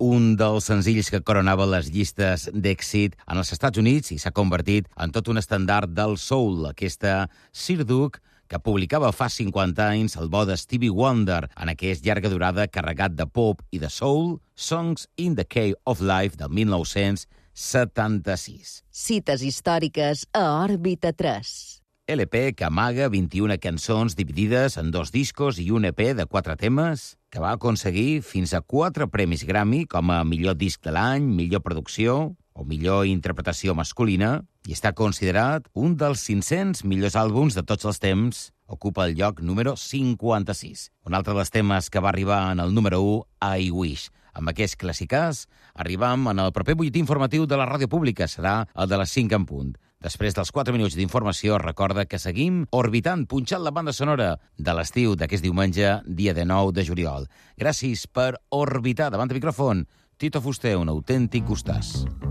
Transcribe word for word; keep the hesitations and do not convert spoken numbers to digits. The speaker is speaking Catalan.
un dels senzills que coronava les llistes d'èxit en els Estats Units i s'ha convertit en tot un estendard del soul. Aquesta Sir Duke, que publicava fa cinquanta anys el bo de Stevie Wonder en aquest llarga durada carregat de pop i de soul, Songs in the Key of Life del mil nou-cents setanta-sis. Cites històriques a Òrbita tres. L P que amaga vint-i-una cançons dividides en dos discos i un E P de quatre temes que va aconseguir fins a quatre premis Grammy com a millor disc de l'any, millor producció o millor interpretació masculina i està considerat un dels cinc-cents millors àlbums de tots els temps. Ocupa el lloc número cinquanta-sis. Un altre dels temes que va arribar en el número u, I Wish. Amb aquest clàssicàs arribam en el proper butlletí informatiu de la ràdio pública. Serà el de les cinc en punt. Després dels quatre minuts d'informació, recorda que seguim orbitant, punxant la banda sonora de l'estiu d'aquest diumenge, dia de nou de juliol. Gràcies per orbitar davant del micròfon. Tito Fuster, un autèntic gustàs.